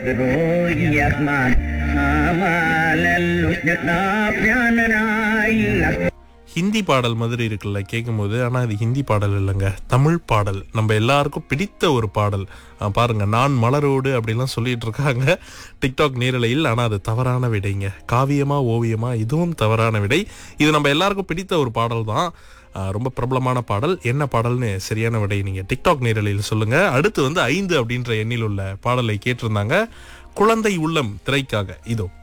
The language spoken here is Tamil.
ஹிந்தி பாடல் மாதிரி இருக்குல்ல கேட்கும்போது. ஆனால் இது ஹிந்தி பாடல் இல்லைங்க, தமிழ் பாடல். நம்ம எல்லாருக்கும் பிடித்த ஒரு பாடல். பாருங்க, நான் மலரோடு அப்படிலாம் சொல்லிட்டு இருக்காங்க டிக்டாக் நேரலையில். ஆனால் அது தவறான விடைங்க. காவியமா ஓவியமா, இதுவும் தவறான விடை. இது நம்ம எல்லாருக்கும் பிடித்த ஒரு பாடல் தான். ரொம்ப பிரபலமான பாடல். என்ன பாடல்னு சரியான விடை நீங்க டிக்டாக் நேரலையில் சொல்லுங்க. அடுத்து 5 அப்படின்ற எண்ணில் உள்ள பாடலை கேட்டிருந்தாங்க. குழந்தை உள்ளம் திரைக்காக இதோ.